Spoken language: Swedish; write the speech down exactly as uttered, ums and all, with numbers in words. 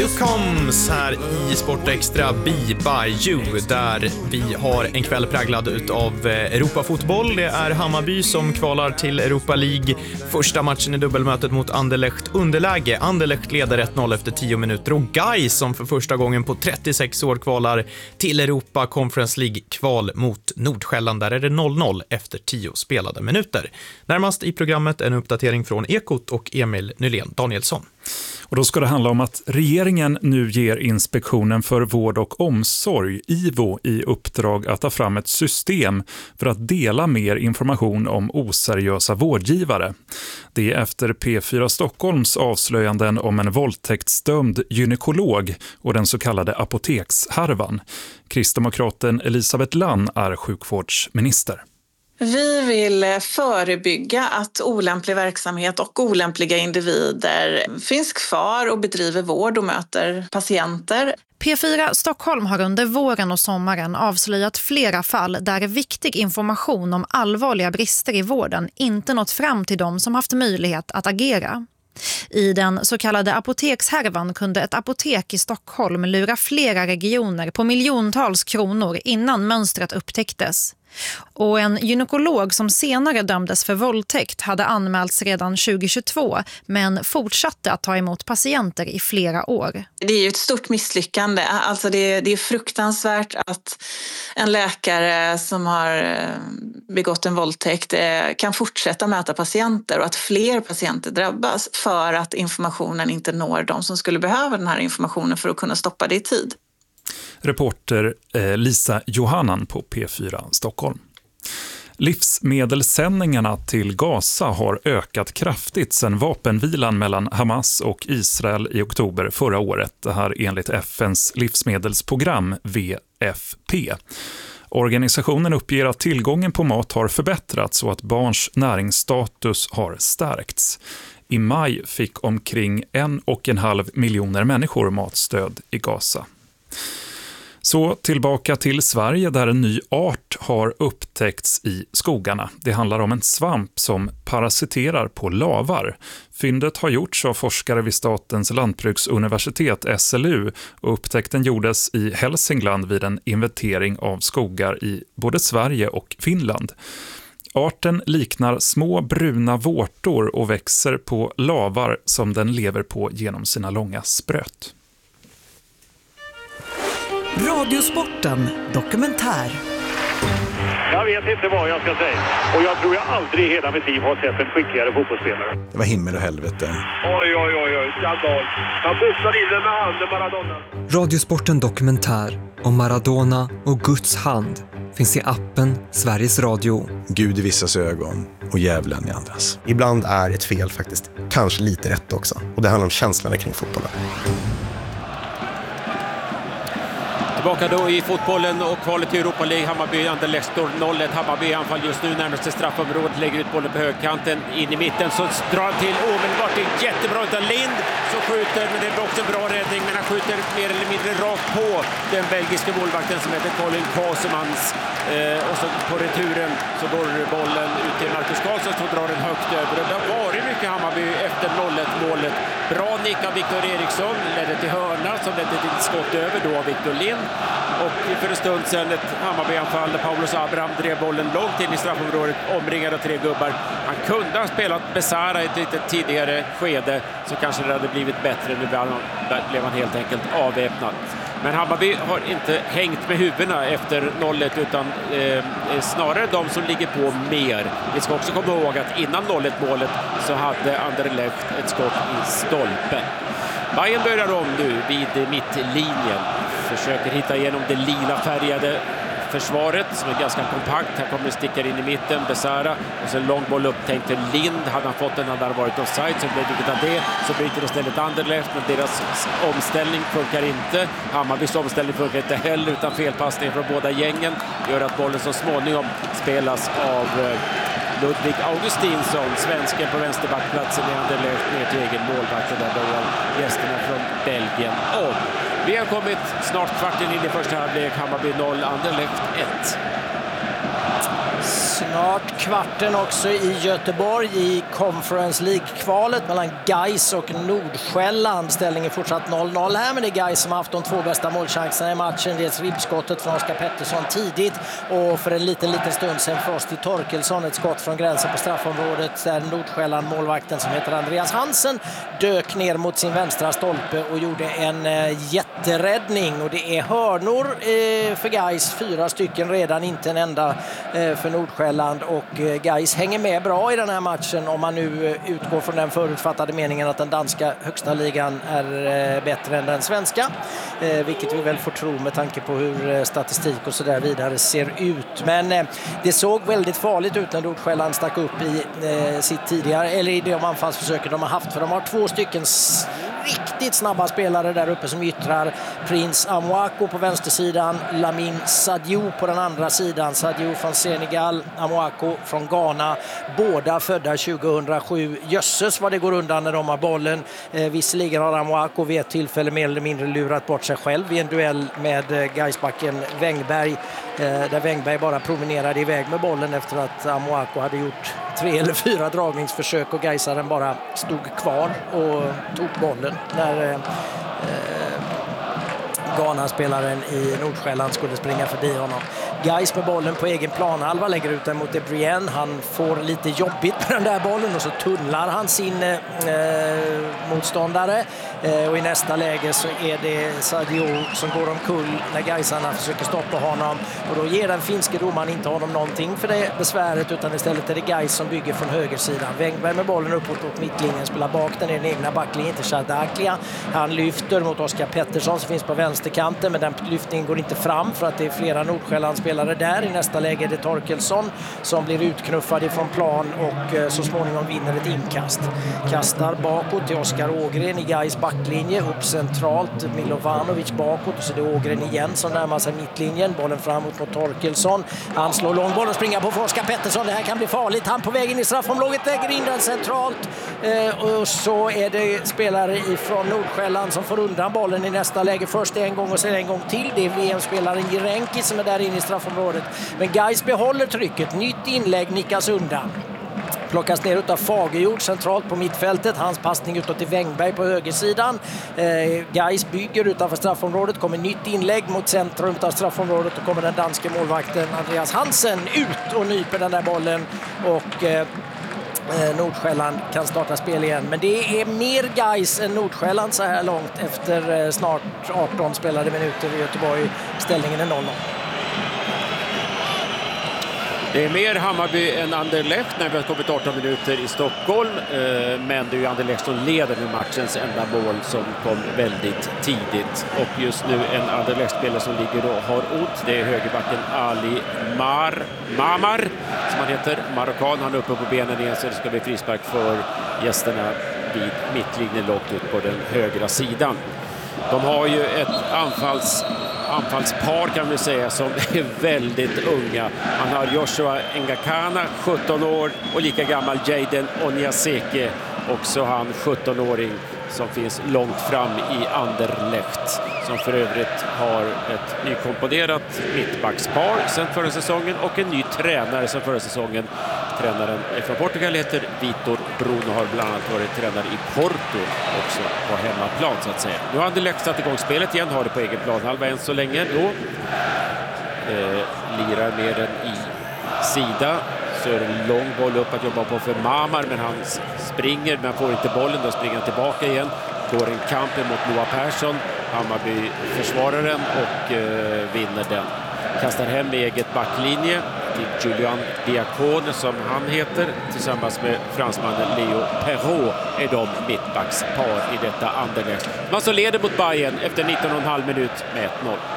Newcomes här i Sportextra Be by You, där vi har en kväll präglad utav Europafotboll. Det är Hammarby som kvalar till Europa League. Första matchen i dubbelmötet mot Anderlecht underläge. Anderlecht leder ett noll efter tio minuter och Gais som för första gången på trettiosex år kvalar till Europa Conference League-kval mot Nordsjälland. Där är det noll noll efter tio spelade minuter. Närmast i programmet en uppdatering från Ekot och Emil Nylén Danielsson. Och då ska det handla om att regeringen nu ger Inspektionen för vård och omsorg, I V O, i uppdrag att ta fram ett system för att dela mer information om oseriösa vårdgivare. Det är efter P fyra Stockholms avslöjanden om en våldtäktsdömd gynekolog och den så kallade apotekshärvan. Kristdemokraten Elisabeth Lann är sjukvårdsminister. Vi vill förebygga att olämplig verksamhet och olämpliga individer finns kvar och bedriver vård och möter patienter. P fyra Stockholm har under våren och sommaren avslöjat flera fall där viktig information om allvarliga brister i vården inte nått fram till dem som haft möjlighet att agera. I den så kallade apotekshärvan kunde ett apotek i Stockholm lura flera regioner på miljontals kronor innan mönstret upptäcktes. Och en gynekolog som senare dömdes för våldtäkt hade anmälts redan tjugohundratjugotvå men fortsatte att ta emot patienter i flera år. Det är ju ett stort misslyckande. Alltså det, är, det är fruktansvärt att en läkare som har begått en våldtäkt kan fortsätta möta patienter och att fler patienter drabbas för att informationen inte når de som skulle behöva den här informationen för att kunna stoppa det i tid. Reporter Lisa Johannan på P fyra Stockholm. Livsmedelssändningarna till Gaza har ökat kraftigt sedan vapenvilan mellan Hamas och Israel i oktober förra året. Det här enligt F N:s livsmedelsprogram V F P. Organisationen uppger att tillgången på mat har förbättrats och att barns näringsstatus har stärkts. I maj fick omkring en och en halv miljoner människor matstöd i Gaza. Så tillbaka till Sverige där en ny art har upptäckts i skogarna. Det handlar om en svamp som parasiterar på lavar. Fyndet har gjorts av forskare vid Statens lantbruksuniversitet S L U och upptäckten gjordes i Hälsingland vid en inventering av skogar i både Sverige och Finland. Arten liknar små bruna vårtor och växer på lavar som den lever på genom sina långa spröt. Radiosporten dokumentär. Jag vet inte vad jag ska säga. Och jag tror jag aldrig i hela mitt liv har sett en skickligare fotbollsspelare. Det var himmel och helvete. Oj, oj, oj, oj. Skandal. Han boxade in den med handen, Maradona. Radiosporten dokumentär om Maradona och Guds hand finns i appen Sveriges Radio. Gud i vissas ögon och djävulen i andras. Ibland är ett fel faktiskt kanske lite rätt också. Och det handlar om känslorna kring fotbollen. Tillbaka då i fotbollen och kvalet till Europa League. Hammarby Anderlecht står noll ett. Hammarby anfall just nu närmaste straffområdet. Lägger ut bollen på högkanten in i mitten. Så drar han till omedelbart. Det är jättebra utan Lind som skjuter. Men det är också en bra räddning. Men han skjuter mer eller mindre rakt på den belgiska målvakten som heter Colin Kaasemans. Eh, och så på returen så går bollen ut till Marcus Karlsson som drar den högt över. Det har varit mycket Hammarby efter noll ett målet. Bra nick av Victor Eriksson. Ledde till hörna som ledde till skott över då av Victor Lind. Och för en stund sedan ett Hammarby-anfall där Paulus Abraham drev bollen långt in i straffområdet, omringad av tre gubbar. Han kunde ha spelat Besara i ett lite tidigare skede så kanske det hade blivit bättre. Nu blev han helt enkelt avväpnad. Men Hammarby har inte hängt med huvudena efter noll ett utan eh, snarare de som ligger på mer. Vi ska också komma ihåg att innan noll ett målet så hade Anderlecht ett skott i stolpen. Bayern börjar om nu vid mittlinjen. Försöker hitta igenom det lila färgade försvaret som är ganska kompakt. Här kommer stickar in i mitten, Besara. Och så en lång boll upptänkt till Lind. Hade han fått den hade han varit offside så blev det av det. Så bryter istället Anderlecht, men deras omställning funkar inte. Hammarbys omställning funkar inte heller utan felpassning från båda gängen. Gör att bollen så småningom spelas av Ludvig Augustinsson, svensken på vänsterbackplatsen i Anderlecht ner till egen målvakt. Där börjar gästerna från Belgien om. Vi har kommit snart kvarten in i första halvlek. Hammarby noll, Anderlecht ett. snart kvarten också i Göteborg i Conference League-kvalet mellan Gais och Nordsjälland. Ställningen fortsatt noll noll här, men det är Gais som har haft de två bästa målchanserna i matchen. Dels ribbskottet från Oskar Pettersson tidigt och för en liten, liten stund sedan Frosty Torkelsson, ett skott från gränsen på straffområdet där Nordsjälland, målvakten som heter Andreas Hansen, dök ner mot sin vänstra stolpe och gjorde en eh, jätteräddning. Och det är hörnor eh, för Gais, fyra stycken redan, inte en enda eh, för Nordsjälland. Och eh, Gais hänger med bra i den här matchen om man nu eh, utgår från den förutfattade meningen att den danska högsta ligan är eh, bättre än den svenska. Eh, vilket vi väl får tro med tanke på hur eh, statistik och så där vidare ser ut. Men eh, det såg väldigt farligt ut när Nordsjälland stack upp i eh, sitt tidigare, eller i de anfallsförsöken de har haft. För de har två stycken riktigt snabba spelare där uppe som yttrar. Prince Amoako på vänstersidan, Lamine Sadio på den andra sidan. Sadio från Senegal, Amoako från Ghana. Båda födda tjugohundrasju. Jösses vad det går undan när de har bollen. Eh, visserligen har Amoako vid ett tillfälle mer eller mindre lurat bort sig själv i en duell med eh, Gaisbacken Wängberg. Eh, där Wängberg bara promenerade iväg med bollen efter att Amoako hade gjort tre eller fyra dragningsförsök och Gaisaren bara stod kvar och tog bollen när eh, Ghana-spelaren i Nordsjälland skulle springa förbi honom. Gais med bollen på egen planhalva lägger ut den mot De Bruyne. Han får lite jobbigt på den där bollen och så tunnlar han sin eh, motståndare. Eh, och i nästa läge så är det Sadio som går omkull när Gaisarna försöker stoppa honom. Och då ger den finske domaren inte honom någonting för det besväret, utan istället är det Gais som bygger från högersidan. Wängberg med bollen uppåt mot mittlinjen, spelar bak den i den egna backlinjen till Shadaklia. Han lyfter mot Oskar Pettersson som finns på vänsterkanten, men den lyftningen går inte fram för att det är flera Nordsjälland spelare där. I nästa läge är det Torkelsson som blir utknuffad ifrån plan och så småningom vinner ett inkast. Kastar bakåt till Oskar Ågren i Gais backlinje, upp centralt Milovanovic bakåt och så är det Ågren igen som närmar sig mittlinjen. Bollen framåt mot Torkelsson. Han slår långboll och springer på Oskar Pettersson. Det här kan bli farligt. Han på väg in i straffområdet lägger in den centralt. Eh, och så är det spelare ifrån Nordsjälland som får undan bollen i nästa läge. Först en gång och sen en gång till. Det är V M-spelaren Jirenki som är där inne i straffområdet. Men Gais behåller trycket. Nytt inlägg nickas undan. Plockas ner utav Fagerjord centralt på mittfältet. Hans passning utåt till Wängberg på högersidan. Eh, Gais bygger utanför straffområdet. Kommer nytt inlägg mot centrum utav straffområdet. Och kommer den danske målvakten Andreas Hansen ut och nyper den där bollen. Och eh, Nordsjälland kan starta spel igen. Men det är mer Gais än Nordsjälland så här långt efter eh, snart arton spelade minuter i Göteborg. Ställningen är noll noll. Det är mer Hammarby än Anderlecht när vi har kommit arton minuter i Stockholm. Men det är ju Anderlecht som leder med matchens enda mål som kom väldigt tidigt. Och just nu en Anderlecht-spelare som ligger och har ont. Det är högerbacken Ali Mar, Mamar som han heter. Marockan, han är uppe på benen igen så det ska bli frispark för gästerna vid mittlinjen långt ut på den högra sidan. De har ju ett anfalls... anfallspar kan vi säga som är väldigt unga. Man har Joshua Ngakana, sjutton år, och lika gammal Jaden Onyaseke, också han sjutton-åring som finns långt fram i Anderlecht, som för övrigt har ett nykomponerat mittbackspar sen förra säsongen och en ny tränare sen förra säsongen. Tränaren från Portugal heter Vitor Bruno, har bland annat varit tränare i Porto också på hemmaplan så att säga. Nu har Anderlecht satt igång spelet igen, har det på egen plan halva än så länge då. Eh, lirar med den i sida. Så är det en lång boll upp att jobba på för Mamar, men han springer men får inte bollen, då springer han tillbaka igen. Går en kamp mot Noah Persson, Hammarby försvarar den och eh, vinner den. Kastar hem i eget backlinje till Julian Diacone som han heter, tillsammans med fransmannen Leo Perrault är de mittbackspar i detta Anderlecht. Man så leder mot Bayern efter nitton och en halv minut med ett noll.